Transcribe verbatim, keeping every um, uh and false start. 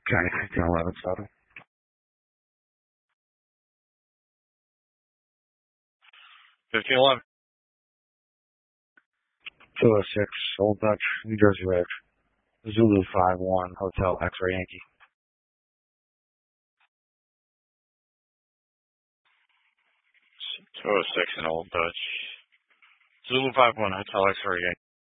County fifteen eleven Southern. fifteen eleven. two oh six Old Dutch, New Jersey Ridge. Zulu five one Hotel X-Ray Yankee. two oh six in Old Dutch. Zulu five one Hotel X-Ray Yankee.